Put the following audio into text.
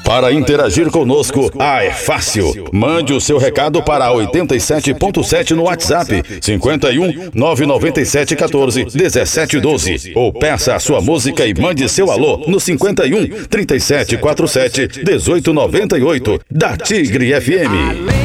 Para interagir conosco, é fácil. Mande o seu recado para 87.7 no WhatsApp, 51 997 14 17 12. Ou peça a sua música e mande seu alô no 51 37 47 18 98 da Tigre FM.